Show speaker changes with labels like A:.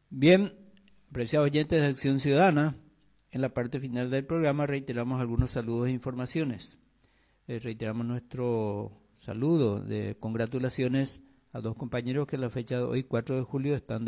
A: Bien, apreciados oyentes de Acción Ciudadana, en la parte final del programa reiteramos algunos saludos e informaciones. Reiteramos nuestro saludo de congratulaciones a dos compañeros que a la fecha de hoy, 4 de julio, están